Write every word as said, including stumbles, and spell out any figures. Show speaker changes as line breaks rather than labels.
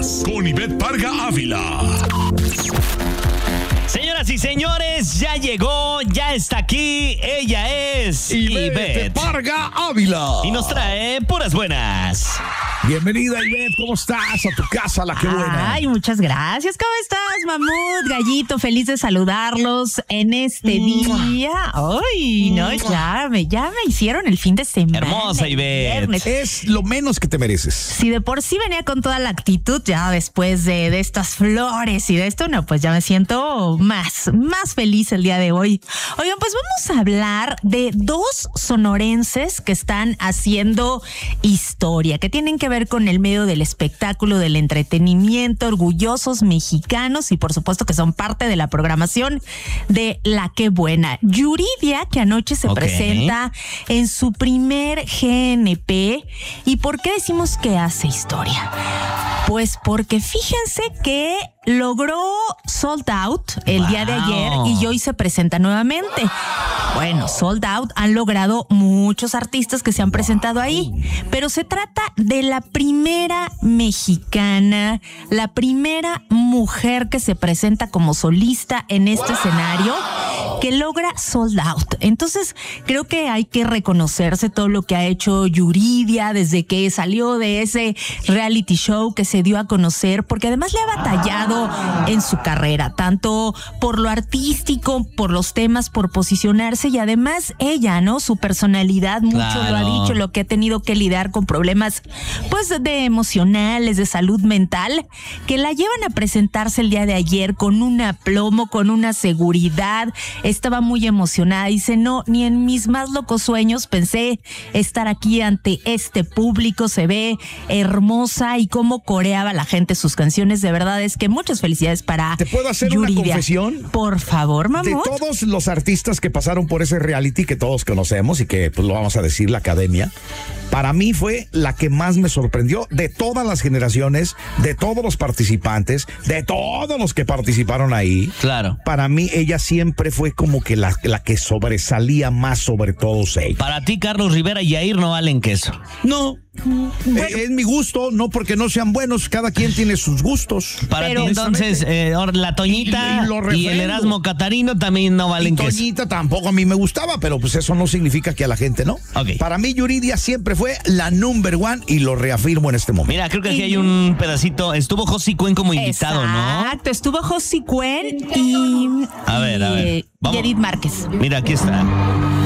buenas con Ivette Parga Ávila.
Señoras y señores, ya llegó, ya está aquí. Ella es
Ivette Parga Ávila.
Y nos trae puras buenas.
Bienvenida, Ivette, ¿cómo estás? A tu casa, la que buena.
Ay, muchas gracias. ¿Cómo estás, Mamut, Gallito? Feliz de saludarlos en este día. Ay, no, ya me, ya me hicieron el fin de semana.
Hermosa, Ivette.
Es lo menos que te mereces.
Si de por sí venía con toda la actitud, ya después de, de estas flores y de esto, no, pues ya me siento más, más feliz el día de hoy. Oigan, pues vamos a hablar de dos sonorenses que están haciendo historia, que tienen que ver con el medio del espectáculo, del entretenimiento, orgullosos mexicanos y por supuesto que son parte de la programación de La Qué Buena. Yuridia, que anoche se
Okay.
presenta en su primer G N P. ¿Y por qué decimos que hace historia? Pues porque fíjense que logró sold out el
Wow.
día de ayer y hoy se presenta nuevamente. Bueno, sold out han logrado muchos artistas que se han presentado ahí, pero se trata de la primera mexicana, la primera mujer que se presenta como solista en este wow. escenario, que logra sold out. Entonces, creo que hay que reconocerse todo lo que ha hecho Yuridia desde que salió de ese reality show que se dio a conocer, porque además le ha batallado en su carrera, tanto por lo artístico, por los temas, por posicionarse y además ella, ¿no? Su personalidad, mucho
claro.
lo ha dicho, lo que ha tenido que lidiar con problemas, pues, de emocionales, de salud mental, que la llevan a presentarse el día de ayer con un aplomo, con una seguridad. Estaba muy emocionada. Dice, no, ni en mis más locos sueños pensé estar aquí ante este público. Se ve hermosa y cómo coreaba la gente sus canciones. De verdad es que muchas felicidades para
¿Te puedo hacer
Yuridia.
Una confesión?
Por favor, mamá.
De todos los artistas que pasaron por ese reality que todos conocemos y que pues lo vamos a decir, la academia, para mí fue la que más me sorprendió de todas las generaciones, de todos los participantes, de todos los que participaron ahí.
Claro.
Para mí ella siempre fue como que la, la que sobresalía más sobre todos ellos.
Para ti, Carlos Rivera y Yair no valen queso.
No. Bueno. Eh, es mi gusto, no porque no sean buenos, cada quien tiene sus gustos.
Para
Pero,
ti entonces eh, la Toñita y, y, y el Erasmo Catarino también no valen
y
queso.
Toñita tampoco a mí me gustaba, pero pues eso no significa que a la gente no.
Okay.
Para mí Yuridia siempre fue la number one y lo reafirmo en este momento.
Mira, creo que aquí hay un pedacito. Estuvo Josie Cuen como invitado,
Exacto,
¿no?
Exacto, estuvo Josie Cuen y,
a ver, a ver.
y Edith Márquez.
Mira, aquí está.